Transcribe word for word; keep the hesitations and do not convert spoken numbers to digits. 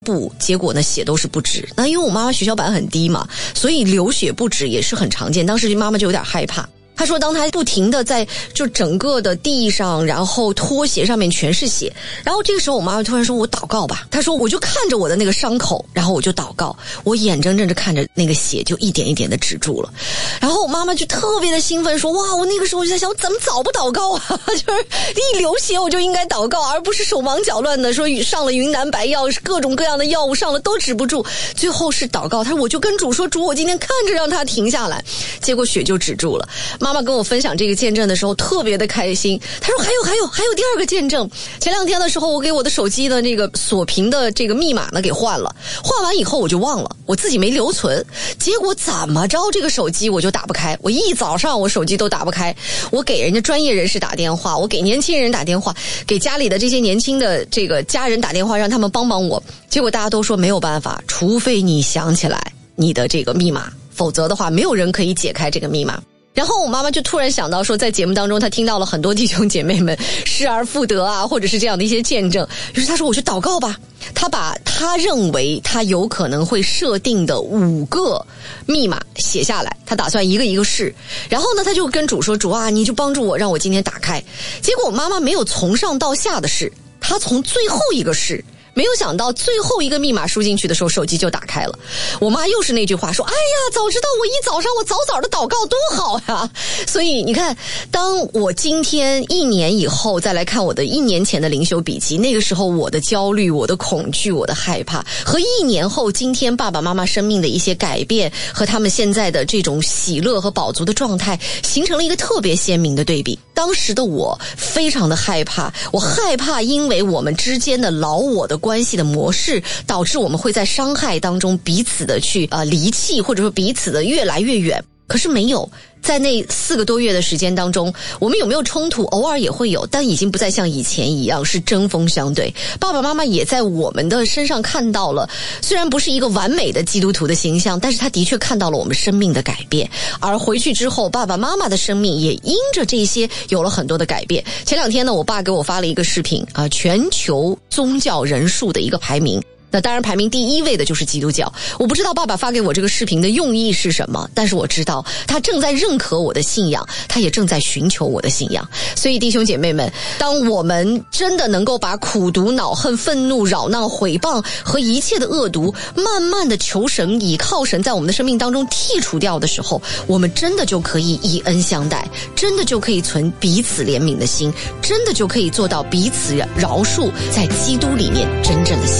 布，结果呢血都是不止。那因为我妈妈血小板很低嘛，所以流血不止也是很常见。当时妈妈就有点害怕。他说当他不停的在就整个的地上，然后拖鞋上面全是血，然后这个时候我妈妈突然说我祷告吧。他说我就看着我的那个伤口，然后我就祷告，我眼睁睁着看着那个血就一点一点的止住了。然后我妈妈就特别的兴奋说，哇，我那个时候就在想我怎么早不祷告啊，就是一流血我就应该祷告，而不是手忙脚乱的说上了云南白药，各种各样的药物上了都止不住，最后是祷告。他说我就跟主说，主我今天看着让他停下来，结果血就止住了。妈妈跟我分享这个见证的时候特别的开心，她说还有还有还有第二个见证。前两天的时候我给我的手机的那个锁屏的这个密码呢给换了，换完以后我就忘了，我自己没留存，结果怎么着这个手机我就打不开，我一早上我手机都打不开，我给人家专业人士打电话，我给年轻人打电话，给家里的这些年轻的这个家人打电话让他们帮帮我，结果大家都说没有办法，除非你想起来你的这个密码，否则的话没有人可以解开这个密码。然后我妈妈就突然想到说，在节目当中她听到了很多弟兄姐妹们失而复得啊，或者是这样的一些见证，于是她说我去祷告吧。她把她认为她有可能会设定的五个密码写下来，她打算一个一个试。然后呢她就跟主说，主啊你就帮助我让我今天打开。结果我妈妈没有从上到下的试，她从最后一个试，没有想到最后一个密码输进去的时候手机就打开了。我妈又是那句话说，哎呀早知道我一早上我早早的祷告多好呀。所以你看，当我今天一年以后再来看我的一年前的灵修笔记，那个时候我的焦虑，我的恐惧，我的害怕，和一年后今天爸爸妈妈生命的一些改变和他们现在的这种喜乐和饱足的状态形成了一个特别鲜明的对比。当时的我非常的害怕，我害怕因为我们之间的老我的关系的模式导致我们会在伤害当中彼此的去呃离弃，或者说彼此的越来越远。可是没有，在那四个多月的时间当中，我们有没有冲突？偶尔也会有，但已经不再像以前一样是针锋相对。爸爸妈妈也在我们的身上看到了，虽然不是一个完美的基督徒的形象，但是他的确看到了我们生命的改变。而回去之后，爸爸妈妈的生命也因着这些有了很多的改变。前两天呢，我爸给我发了一个视频啊，全球宗教人数的一个排名。那当然排名第一位的就是基督教。我不知道爸爸发给我这个视频的用意是什么，但是我知道他正在认可我的信仰，他也正在寻求我的信仰。所以弟兄姐妹们，当我们真的能够把苦毒、恼恨、愤怒、扰闹、毁谤和一切的恶毒慢慢的求神，倚靠神在我们的生命当中剔除掉的时候，我们真的就可以以恩相待，真的就可以存彼此怜悯的心，真的就可以做到彼此饶恕，在基督里面真正的喜